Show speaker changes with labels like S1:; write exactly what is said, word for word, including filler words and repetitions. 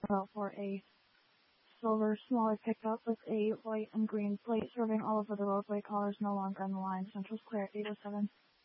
S1: out for a silver smaller pickup with a white and green plate serving all over the roadway. Callers no longer on the line. Central's clear at eight oh seven.